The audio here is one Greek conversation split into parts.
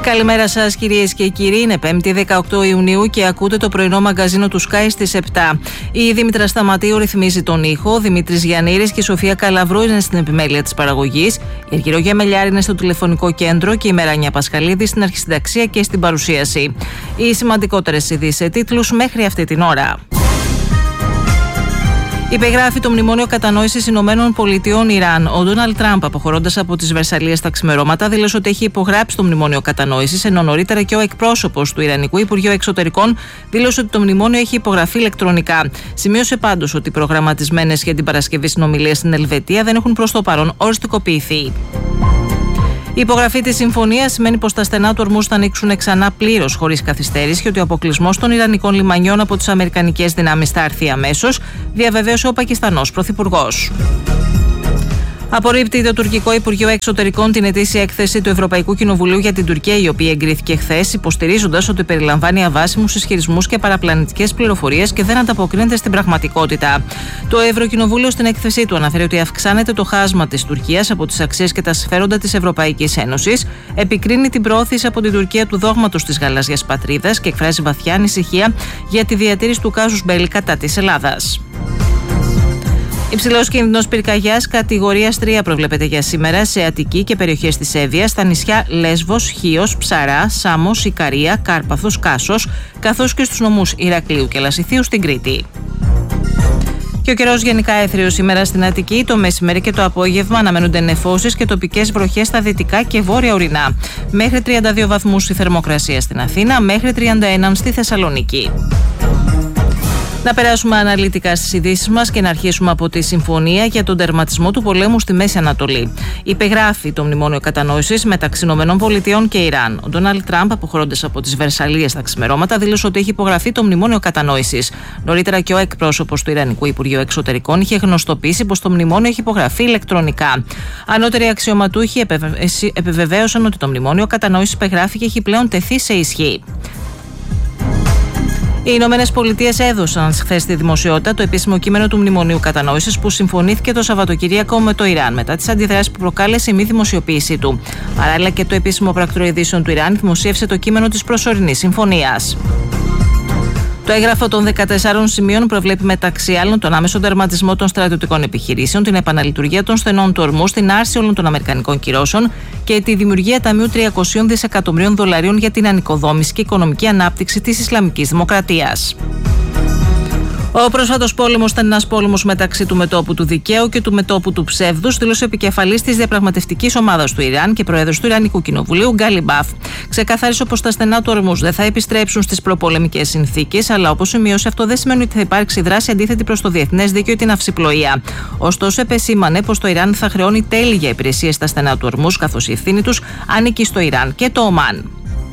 Καλημέρα σας κυρίες και κύριοι, είναι 5η 18 Ιουνίου και ακούτε το πρωινό μαγκαζίνο του Sky στις 7. Η Δήμητρα Σταματίου ρυθμίζει τον ήχο, ο Δημήτρης Γιαννήρης και η Σοφία Καλαβρού είναι στην επιμέλεια της παραγωγής, η Αργυρογέ Μελιάρη είναι στο τηλεφωνικό κέντρο και η Μεράνια Πασχαλίδη στην αρχισυνταξία και στην παρουσίαση. Οι σημαντικότερες ειδήσεις σε τίτλους μέχρι αυτή την ώρα. Υπεγράφει το Μνημόνιο Κατανόησης Ηνωμένων Πολιτειών Ιράν. Ο Ντόναλντ Τραμπ, αποχωρώντας από τις Βερσαλλίες στα ξημερώματα, δήλωσε ότι έχει υπογράψει το Μνημόνιο Κατανόησης, ενώ νωρίτερα και ο εκπρόσωπος του Ιρανικού Υπουργείου Εξωτερικών δήλωσε ότι το μνημόνιο έχει υπογραφεί ηλεκτρονικά. Σημείωσε πάντως ότι οι προγραμματισμένες για την Παρασκευή συνομιλίες στην Ελβετία δεν έχουν προς το παρόν οριστικοποιηθεί. Η υπογραφή της συμφωνίας σημαίνει πως τα στενά του ορμούς θα ανοίξουν ξανά πλήρως χωρίς καθυστέρηση και ότι ο αποκλεισμός των Ιρανικών λιμανιών από τις αμερικανικές δυνάμεις θα έρθει αμέσως, διαβεβαίωσε ο Πακιστανός πρωθυπουργός. Απορρίπτει το τουρκικό Υπουργείο Εξωτερικών την ετήσια έκθεση του Ευρωπαϊκού Κοινοβουλίου για την Τουρκία, η οποία εγκρίθηκε χθες, υποστηρίζοντας ότι περιλαμβάνει αβάσιμους ισχυρισμούς και παραπλανητικές πληροφορίες και δεν ανταποκρίνεται στην πραγματικότητα. Το Ευρωκοινοβούλιο στην έκθεσή του αναφέρει ότι αυξάνεται το χάσμα της Τουρκίας από τις αξίες και τα συμφέροντα της Ευρωπαϊκής Ένωσης, επικρίνει την προώθηση από την Τουρκία του δόγματος της γαλάζιας πατρίδας και εκφράζει βαθιά ανησυχία για τη διατήρηση του κάζους μπέλι κατά της Ελλάδας. Υψηλός κίνδυνος πυρκαγιάς κατηγορίας 3 προβλέπεται για σήμερα σε Αττική και περιοχές της Εύβοιας, στα νησιά Λέσβος, Χίος, Ψαρά, Σάμος, Ικαρία, Κάρπαθος, Κάσος, καθώς και στους νομούς Ηρακλείου και Λασιθίου στην Κρήτη. Και ο καιρός γενικά έθριος σήμερα στην Αττική. Το μεσημέρι και το απόγευμα αναμένονται νεφώσεις και τοπικές βροχές στα δυτικά και βόρεια ορεινά. Μέχρι 32 βαθμούς η θερμοκρασία στην Αθήνα, μέχρι 31 στη Θεσσαλονίκη. Να περάσουμε αναλυτικά στις ειδήσεις μας και να αρχίσουμε από τη συμφωνία για τον τερματισμό του πολέμου στη Μέση Ανατολή. Υπεγράφει το Μνημόνιο Κατανόησης μεταξύ ΗΠΑ και Ιράν. Ο Ντόναλντ Τραμπ, αποχωρώντας από τις Βερσαλλίες στα ξημερώματα, δήλωσε ότι έχει υπογραφεί το Μνημόνιο Κατανόησης. Νωρίτερα και ο εκπρόσωπος του Ιρανικού Υπουργείου Εξωτερικών είχε γνωστοποιήσει πως το μνημόνιο έχει υπογραφεί ηλεκτρονικά. Ανώτεροι αξιωματούχοι επιβεβαίωσαν ότι το Μνημόνιο Κατανόησης υπεγράφει και έχει πλέον τεθεί σε ισχύ. Οι Ηνωμένες Πολιτείες έδωσαν χθες στη δημοσιότητα το επίσημο κείμενο του Μνημονίου Κατανόησης που συμφωνήθηκε το Σαββατοκύριακο με το Ιράν μετά τις αντιδράσεις που προκάλεσε η μη δημοσιοποίησή του. Παράλληλα και το επίσημο πράκτορο ειδήσεων του Ιράν δημοσίευσε το κείμενο της προσωρινής συμφωνίας. Το έγγραφο των 14 σημείων προβλέπει μεταξύ άλλων τον άμεσο τερματισμό των στρατιωτικών επιχειρήσεων, την επαναλειτουργία των στενών του ορμού, την άρση όλων των αμερικανικών κυρώσεων και τη δημιουργία ταμείου $300 δισεκατομμυρίων για την ανοικοδόμηση και οικονομική ανάπτυξη της Ισλαμικής Δημοκρατίας. Ο πρόσφατος πόλεμος ήταν ένας πόλεμος μεταξύ του μετώπου του δικαίου και του μετώπου του ψεύδους, δήλωσε ο επικεφαλής της διαπραγματευτικής ομάδας του Ιράν και πρόεδρος του Ιρανικού Κοινοβουλίου, Γκάλιμπαφ. Ξεκαθάρισε πως τα στενά του ορμούς δεν θα επιστρέψουν στις προπολεμικές συνθήκες, αλλά όπως σημείωσε, αυτό δεν σημαίνει ότι θα υπάρξει δράση αντίθετη προς το διεθνές δίκαιο ή την αυσιπλοεία. Ωστόσο, επεσήμανε πως το Ιράν θα χρεώνει τέλη για υπηρεσίες στα στενά του ορμούς, καθώς η ευθύνη τους ανήκει στο Ιράν και το Ομάν.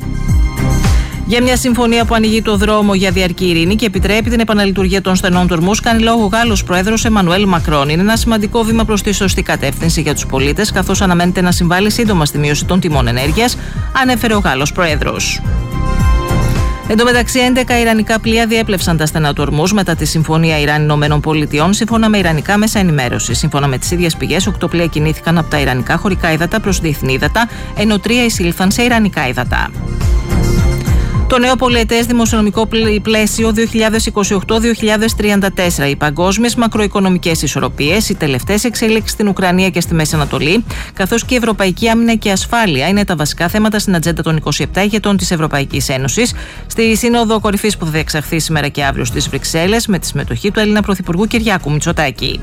Για μια συμφωνία που ανοίγει το δρόμο για διαρκή ειρήνη και επιτρέπει την επαναλειτουργία των στενών του ορμούς, κάνει λόγο ο Γάλλος πρόεδρος Εμμανουέλ Μακρόν. Είναι ένα σημαντικό βήμα προς τη σωστή κατεύθυνση για τους πολίτες, καθώς αναμένεται να συμβάλλει σύντομα στη μείωση των τιμών ενέργειας, ανέφερε ο Γάλλος πρόεδρος. Εν τω μεταξύ, 11 ιρανικά πλοία διέπλευσαν τα στενά του ορμούς μετά τη συμφωνία Ιράν-ΗΠΑ, σύμφωνα με ιρανικά μέσα ενημέρωσης. Σύμφωνα με τις ίδιες πηγές, 8 πλοία κινήθηκαν από τα ιρανικά χωρικά ύδατα προς διεθνή ύδατα, ενώ 3 εισήλθαν σε ιρανικά ύδατα. Το νέο πολυετές δημοσιονομικό πλαίσιο 2028-2034, οι παγκόσμιες μακροοικονομικές ισορροπίες, οι τελευταίες εξέλιξεις στην Ουκρανία και στη Μέση Ανατολή, καθώς και η ευρωπαϊκή άμυνα και ασφάλεια είναι τα βασικά θέματα στην ατζέντα των 27 ηγετών της Ευρωπαϊκής Ένωσης, στη Σύνοδο Κορυφής που θα διεξαχθεί σήμερα και αύριο στις Βρυξέλλες, με τη συμμετοχή του Έλληνα Πρωθυπουργού Κυριάκου Μητσοτάκη.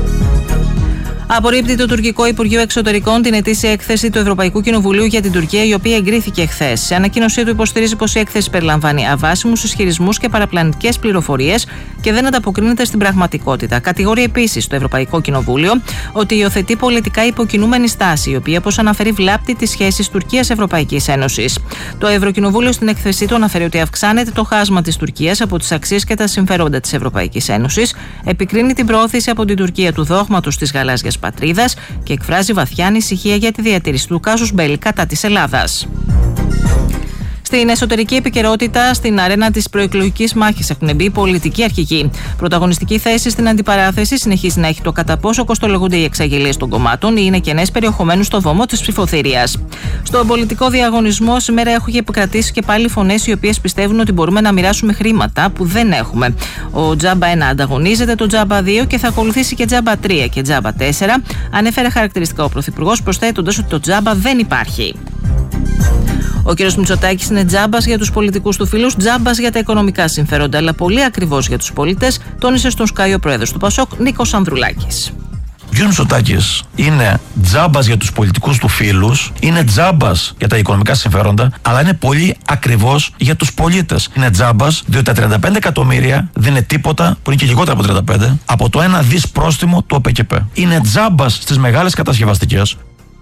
Απορρίπτει το τουρκικό Υπουργείο Εξωτερικών την ετήσια έκθεση του Ευρωπαϊκού Κοινοβουλίου για την Τουρκία, η οποία εγκρίθηκε χθες. Σε ανακοίνωσή του υποστηρίζει πως η έκθεση περιλαμβάνει αβάσιμους ισχυρισμούς και παραπλανητικές πληροφορίες και δεν ανταποκρίνεται στην πραγματικότητα. Κατηγορεί επίσης το Ευρωπαϊκό Κοινοβούλιο ότι υιοθετεί πολιτικά υποκινούμενη στάση, η οποία, όπως αναφέρει, βλάπτει τις σχέσεις Τουρκίας-Ευρωπαϊκής Ένωσης. Το Ευρωκοινοβούλιο στην έκθεσή του αναφέρει ότι αυξάνεται το χάσμα της Τουρκίας από τις αξίες και τα συμφέροντα της Ευρωπαϊκής Ένωσης, επικρίνει την προώθηση από την Τουρκία του δόγματος της γαλάζιας πατρίδας και εκφράζει βαθιά ανησυχία για τη διατήρηση του κάζους μπέλι κατά της Ελλάδας. Στην εσωτερική επικαιρότητα, στην αρένα της προεκλογικής μάχης έχουν μπει πολιτικοί αρχηγοί. Πρωταγωνιστική θέση στην αντιπαράθεση συνεχίζει να έχει το κατά πόσο κοστολογούνται οι εξαγγελίες των κομμάτων ή είναι κενές περιεχομένου στο βωμό της ψηφοθυρίας. Στον πολιτικό διαγωνισμό, σήμερα έχουν επικρατήσει και πάλι φωνές οι οποίες πιστεύουν ότι μπορούμε να μοιράσουμε χρήματα που δεν έχουμε. Ο Τζάμπα 1 ανταγωνίζεται το Τζάμπα 2 και θα ακολουθήσει και Τζάμπα 3 και Τζάμπα 4. Ανέφερε χαρακτηριστικά ο Πρωθυπουργός, προσθέτοντας ότι το Τζάμπα δεν υπάρχει. Ο κ. Μητσοτάκης είναι τζάμπας για τους πολιτικούς του φίλους, τζάμπας για τα οικονομικά συμφέροντα, αλλά πολύ ακριβώς για τους πολίτες, τόνισε στον Sky ο πρόεδρος του Πασόκ, Νίκος Ανδρουλάκης. Ο κ. Μητσοτάκης είναι τζάμπας για τους πολιτικούς του φίλους, είναι τζάμπας για τα οικονομικά συμφέροντα, αλλά είναι πολύ ακριβώς για τους πολίτες. Είναι τζάμπας διότι τα 35 εκατομμύρια δεν είναι τίποτα, που είναι και λιγότερα από 35, από το 1 δις πρόστιμο του ΟΠΕΚΕΠ. Είναι τζάμπας στις μεγάλες κατασκευαστικές.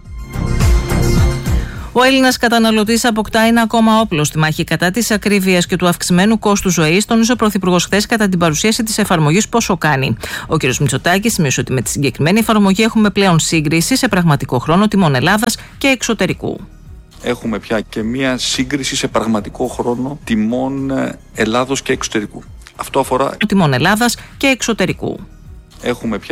Ο Έλληνας καταναλωτής αποκτά ένα ακόμα όπλο στη μάχη κατά της ακρίβειας και του αυξημένου κόστου ζωής, τόνισε ο Πρωθυπουργός χθες κατά την παρουσίαση της εφαρμογής Πόσο κάνει. Ο κ. Μητσοτάκης σημείωσε ότι με τη συγκεκριμένη εφαρμογή έχουμε πλέον σύγκριση σε πραγματικό χρόνο τιμών Ελλάδας και εξωτερικού. Έχουμε πια και μία σύγκριση σε πραγματικό χρόνο τιμών Ελλάδος και εξωτερικού. Αυτό αφορά τιμών Ελλάδας και εξωτερικού. Έχουμε πια